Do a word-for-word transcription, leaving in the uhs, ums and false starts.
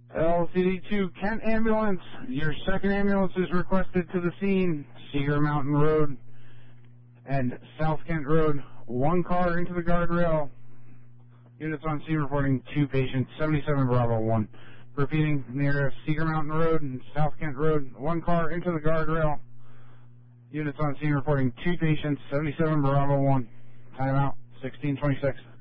L C D two, Kent Ambulance. Your second ambulance is requested to the scene. Cedar Mountain Road and South Kent Road. One car into the guardrail. Units on scene reporting two patients, seventy-seven Bravo one. Repeating, near Cedar Mountain Road and South Kent Road. One car into the guardrail. Units on scene reporting two patients, seventy-seven Bravo one. Timeout, sixteen twenty-six.